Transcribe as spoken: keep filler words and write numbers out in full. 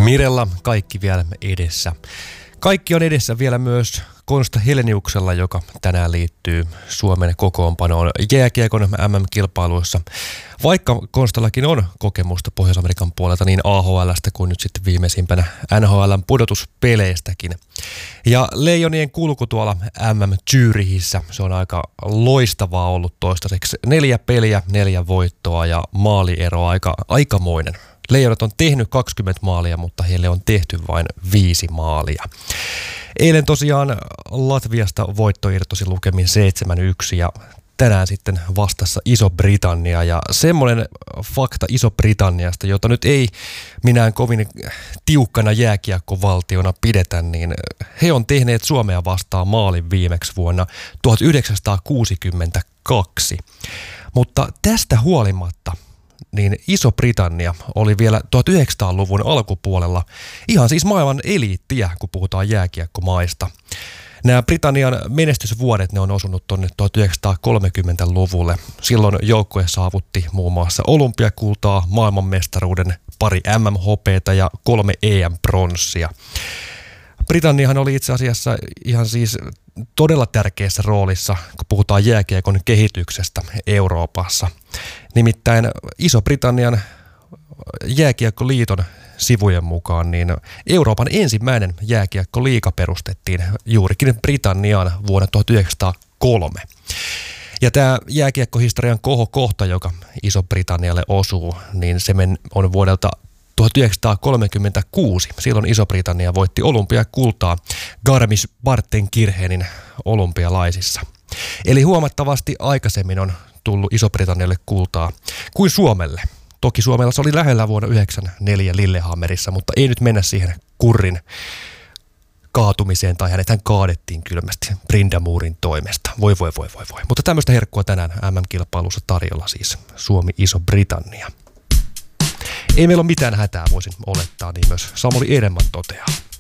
Mirella kaikki vielä edessä. Kaikki on edessä vielä myös Konsta Heleniuksella, joka tänään liittyy Suomen kokoonpanoon jääkiekon M M-kilpailuissa. Vaikka Konstallakin on kokemusta Pohjois-Amerikan puolelta niin A H L:stä kuin nyt sitten viimeisimpänä N H L:n pudotuspeleistäkin. Ja Leijonien kulku tuolla M M-Zyrihissä, se on aika loistavaa ollut toistaiseksi. Neljä peliä, neljä voittoa ja maaliero aika aikamoinen. Leijonat on tehnyt kaksikymmentä maalia, mutta heille on tehty vain viisi maalia. Eilen tosiaan Latviasta voitto irtosi lukemin seitsemän yksi ja tänään sitten vastassa Iso-Britannia. Ja semmoinen fakta Iso-Britanniasta, jota nyt ei minään kovin tiukkana jääkiekkovaltiona pidetä, niin he on tehneet Suomea vastaan maalin viimeksi vuonna tuhatyhdeksänsataakuusikymmentäkaksi. Mutta tästä huolimatta niin Iso-Britannia oli vielä tuhatyhdeksänsataaluvun alkupuolella ihan siis maailman eliittiä, kun puhutaan jääkiekkomaista. Nämä Britannian menestysvuodet, ne on osunut tuonne tuhatyhdeksänsataakolmekymmentäluvulle. Silloin joukkue saavutti muun muassa olympiakultaa, maailmanmestaruuden, pari M M-hopeata ja kolme E M-pronssia. Britanniahan oli itse asiassa ihan siis todella tärkeässä roolissa, kun puhutaan jääkiekon kehityksestä Euroopassa. Nimittäin Iso-Britannian jääkiekkoliiton sivujen mukaan niin Euroopan ensimmäinen jääkiekkoliiga perustettiin juurikin Britanniaan vuonna tuhatyhdeksänsataakolme. Ja tämä jääkiekkohistorian kohokohta, joka Iso-Britannialle osuu, niin se on vuodelta tuhatyhdeksänsataakolmekymmentäkuusi. Silloin Iso-Britannia voitti olympiakultaa Garmisch-Partenkirchenin olympialaisissa. Eli huomattavasti aikaisemmin on tullut Iso-Britannialle kultaa kuin Suomelle. Toki Suomella se oli lähellä vuonna yhdeksänkymmentäneljä Lillehammerissa, mutta ei nyt mennä siihen Kurrin kaatumiseen tai hänethän kaadettiin kylmästi Brindamurin toimesta. Voi voi voi voi voi. Mutta tämmöistä herkkua tänään M M-kilpailussa tarjolla siis Suomi-Iso-Britannia. Ei meillä ole mitään hätää, voisin olettaa, niin myös Samuli Edelman toteaa.